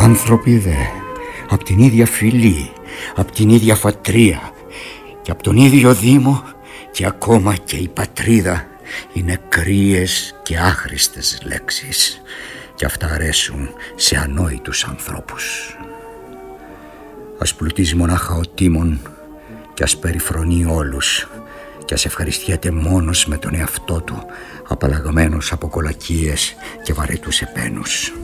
Άνθρωποι δε, απ' την ίδια φυλή, απ' την ίδια φατρία και απ' τον ίδιο Δήμο, και ακόμα και η πατρίδα είναι κρύες και άχρηστες λέξεις, και αυτά αρέσουν σε ανόητους ανθρώπους. Ας πλουτίζει μονάχα ο τίμων και ας περιφρονεί όλους, και ας ευχαριστιέται μόνος με τον εαυτό του, απαλλαγμένος από κολακίες και βαρετούς επένους.